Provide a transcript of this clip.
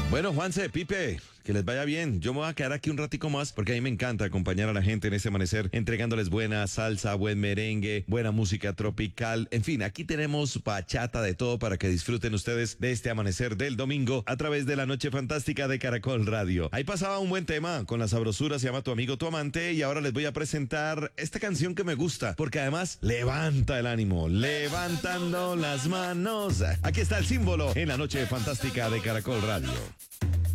Bueno, Juanse, Pipe, que les vaya bien. Yo me voy a quedar aquí un ratico más porque a mí me encanta acompañar a la gente en este amanecer, entregándoles buena salsa, buen merengue, buena música tropical. En fin, aquí tenemos bachata de todo para que disfruten ustedes de este amanecer del domingo a través de la noche fantástica de Caracol Radio. Ahí pasaba un buen tema con la sabrosura, se llama Tu Amigo, Tu Amante, y ahora les voy a presentar esta canción que me gusta porque además levanta el ánimo, levantando las manos. Aquí está el símbolo en la noche fantástica de Caracol Radio.